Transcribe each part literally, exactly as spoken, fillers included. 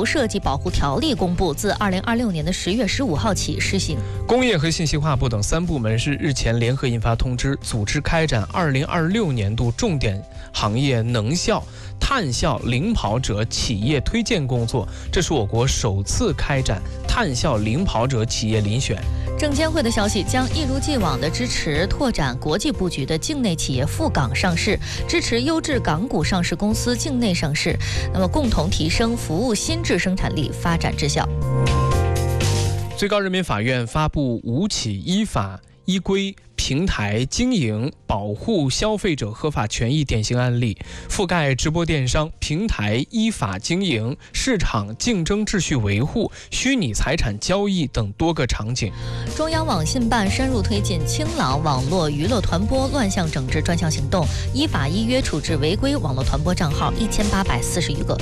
图设计保护条例公布，自二零二六年的十月十五号起施行。 工业和信息化部等三部门是日前联合印发通知，组织开展二零二六年度重点行业能效、碳效领跑者企业推荐工作。这是我国首次开展碳效领跑者企业遴选。 证监会的消息将一如既往地支持拓展国际布局的境内企业赴港上市，支持优质港股上市公司境内上市，那么共同提升服务新质生产力发展质效。 最高人民法院发布五起依法依规平台经营保护消费者合法权益典型案例，覆盖直播电商、平台依法经营、市场竞争秩序维护、虚拟财产交易等多个场景。 中央网信办深入推进清朗网络娱乐团播乱象整治专项行动，依法依约处置违规网络团播账号一千八百四十余个。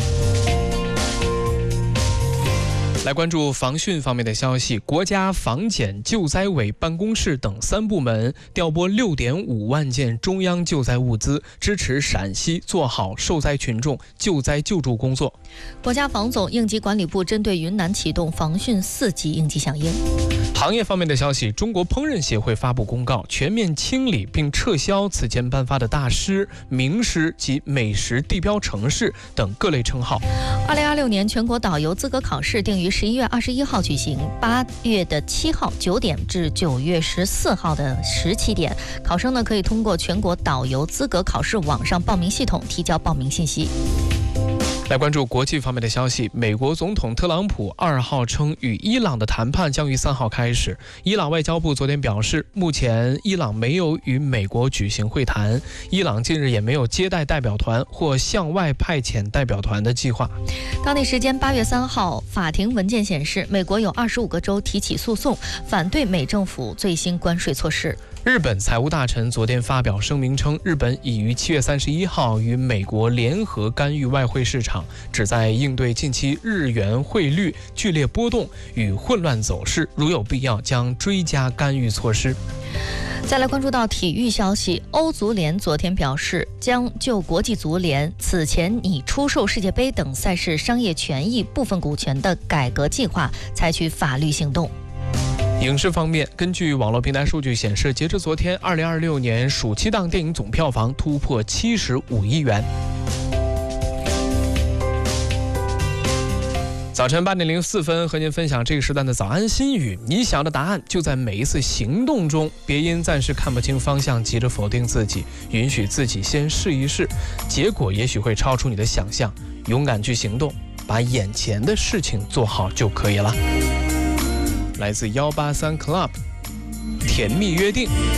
来关注防汛方面的消息，国家防检救灾委办公室等三部门调拨六点五万件中央救灾物资，支持陕西做好受灾群众救灾救助工作。 国家防总应急管理部针对云南启动防汛四级应急响应。 行业方面的消息，中国烹饪协会发布公告，全面清理并撤销此前颁发的大师、名师及美食地标城市等各类称号。 二零二六年全国导游资格考试定于十一月二十一号举行，八月的七号九点至九月十四号的十七点，考生呢可以通过全国导游资格考试网上报名系统提交报名信息。 来关注国际方面的消息，美国总统特朗普二号称与伊朗的谈判将于三号开始。伊朗外交部昨天表示，目前伊朗没有与美国举行会谈，伊朗近日也没有接待代表团或向外派遣代表团的计划。 当地时间八月三号，法庭文件显示，美国有二十五个州提起诉讼，反对美政府最新关税措施。 日本财务大臣昨天发表声明称，日本已于七月三十一号与美国联合干预外汇市场，旨在应对近期日元汇率剧烈波动与混乱走势，如有必要将追加干预措施。 再来关注到体育消息，欧足联昨天表示，将就国际足联此前拟出售世界杯等赛事商业权益部分股权的改革计划采取法律行动。 影视方面，根据网络平台数据显示，截至昨天，二零二六年暑期档电影总票房突破七十五亿元。早晨八点零四分，和您分享这个时段的早安心语。你想的答案就在每一次行动中，别因暂时看不清方向急着否定自己，允许自己先试一试，结果也许会超出你的想象。勇敢去行动，把眼前的事情做好就可以了。来自幺八三 Club， 甜蜜约定。